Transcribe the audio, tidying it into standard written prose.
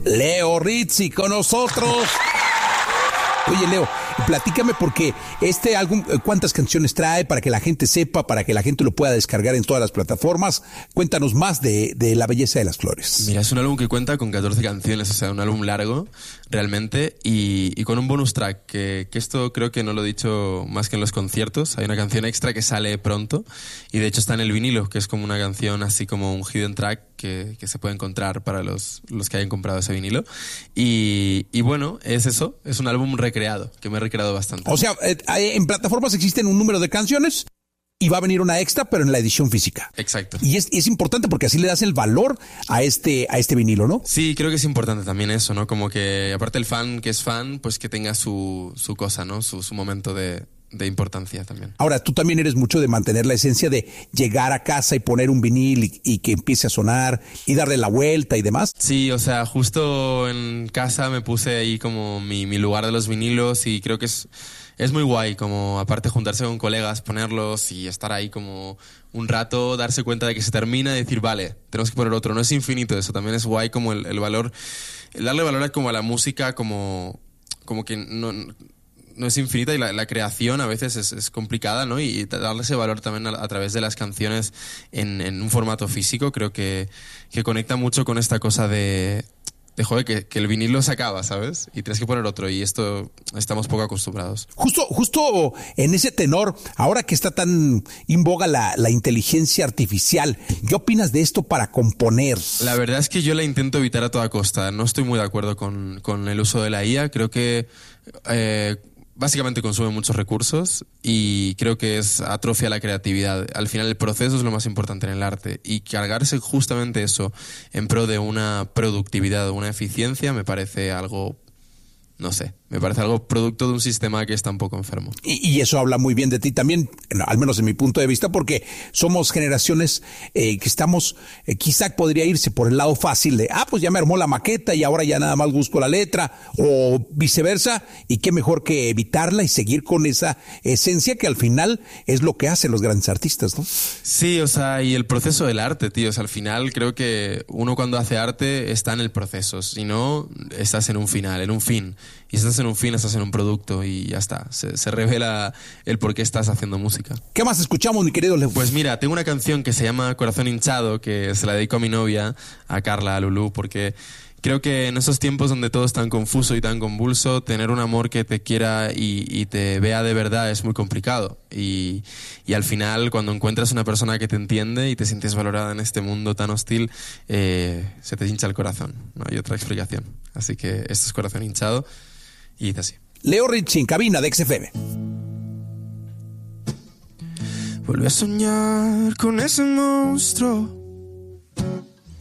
Leo Rizzi con nosotros. Oye, Leo, platícame porque este álbum, ¿cuántas canciones trae para que la gente sepa, para que la gente lo pueda descargar en todas las plataformas? Cuéntanos más de La Belleza de las Flores. Mira, es un álbum que cuenta con 14 canciones, o sea, un álbum largo, realmente, y con un bonus track, que esto creo que no lo he dicho más que en los conciertos. Hay una canción extra que sale pronto, y de hecho está en el vinilo, que es como una canción así como un hidden track que se puede encontrar para los que hayan comprado ese vinilo. Y bueno, es eso, es un álbum recreado, que me he recreado bastante. O sea, en plataformas existen un número de canciones y va a venir una extra, pero en la edición física. Exacto. Y es importante porque así le das el valor a este vinilo, ¿no? Sí, creo que es importante también eso, ¿no? Como que, aparte el fan que es fan, pues que tenga su cosa, ¿no? Su momento de importancia también. Ahora, tú también eres mucho de mantener la esencia de llegar a casa y poner un vinil y que empiece a sonar y darle la vuelta y demás. Sí, o sea, justo en casa me puse ahí como mi lugar de los vinilos y creo que es muy guay, como aparte juntarse con colegas, ponerlos y estar ahí como un rato, darse cuenta de que se termina y decir, vale, tenemos que poner otro. No es infinito eso, también es guay como el valor, el darle valor como a la música como que no es infinita y la creación a veces es complicada, ¿no? Y darle ese valor también a través de las canciones en un formato físico creo que conecta mucho con esta cosa de joder, que el vinilo se acaba, ¿sabes? Y tienes que poner otro y esto estamos poco acostumbrados. Justo en ese tenor, ahora que está tan en boga la inteligencia artificial, ¿qué opinas de esto para componer? La verdad es que yo la intento evitar a toda costa. No estoy muy de acuerdo con el uso de la IA. Creo que básicamente consume muchos recursos y creo que atrofia la creatividad. Al final el proceso es lo más importante en el arte y cargarse justamente eso en pro de una productividad o una eficiencia me parece algo, no sé, me parece algo producto de un sistema que está un poco enfermo. Y eso habla muy bien de ti también, al menos en mi punto de vista, porque somos generaciones que estamos, quizá podría irse por el lado fácil de, pues ya me armó la maqueta y ahora ya nada más busco la letra, o viceversa, y qué mejor que evitarla y seguir con esa esencia que al final es lo que hacen los grandes artistas, ¿no? Sí, o sea, y el proceso del arte, tío, o sea, al final creo que uno cuando hace arte está en el proceso, si no, estás en un final, en un fin. Y si estás en un fin, estás en un producto y ya está. Se revela el por qué estás haciendo música. ¿Qué más escuchamos, mi querido Leo? Pues mira, tengo una canción que se llama Corazón Hinchado, que se la dedico a mi novia, a Carla, a Lulú, porque creo que en esos tiempos donde todo es tan confuso y tan convulso, tener un amor que te quiera y te vea de verdad es muy complicado. Y al final, cuando encuentras una persona que te entiende y te sientes valorada en este mundo tan hostil, se te hincha el corazón. No hay otra explicación. Así que esto es Corazón Hinchado. Y dice así. Leo Rizzi en cabina de XFM. Vuelve a soñar con ese monstruo